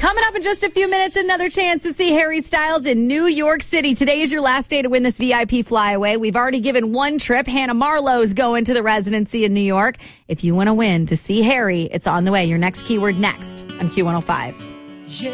Coming up in just a few minutes, another chance to see Harry Styles in New York City. Today is your last day to win this VIP flyaway. We've already given one trip. Hannah Marlowe's going to the residency in New York. If you want to win to see Harry, it's on the way. Your next keyword next on Q105.